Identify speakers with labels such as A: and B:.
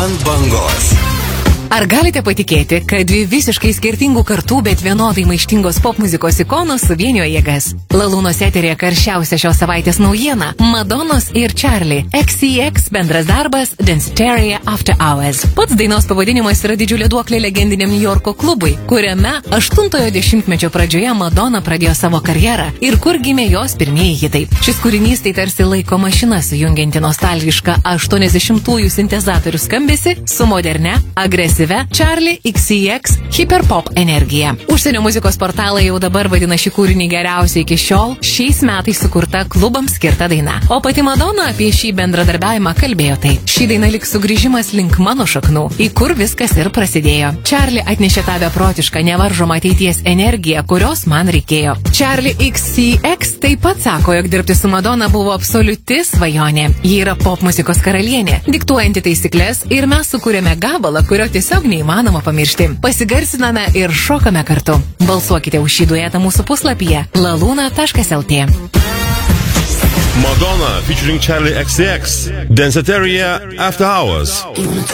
A: ant bangos.
B: Ar galite patikėti, kad dvi visiškai skirtingų kartų, bet vienodai maištingos popmuzikos ikonos suvienijo jėgas? Lalūnos eterėje karščiausia šios savaitės naujiena – Madonos ir Charlie XCX bendras darbas Danceteria After Hours. Pats dainos pavadinimas yra didžiulė duoklė legendiniam New Yorko klubui, kuriame 80-ojo dešimtmečio pradžioje Madonna pradėjo savo karjerą ir kur gimė jos pirmieji hitai. Šis kūrinys tai tarsi laiko mašina sujungianti nostalgišką 80-ųjų sintezatorių skambesį su moderne, agresyvia Charlie XCX hiperpop energija. Užsienio muzikos portalai jau dabar vadina šį kūrinį geriausiai iki šiol šiais metais sukurta klubams skirta daina. O pati Madonna apie šį bendradarbiavimą kalbėjo tai. Ši daina lyg sugrįžimas link mano šaknų, į kur viskas ir prasidėjo. Charlie atnešė tą beprotišką nevaržomą ateities energiją, kurios man reikėjo. Charlie XCX taip pat sako, jog dirbti su Madonna buvo absoliuti svajonė. Ji yra pop muzikos karalienė, diktuojanti taisyklės ir mes sukūrėme gabalą, kurio tiesiog neįmanoma pamiršti. Pasigarsiname ir šokame kartu. Balsuokite už šį duetą mūsų puslapyje laluna.lt.
C: Madonna featuring Charlie XCX, Danceteria After Hours.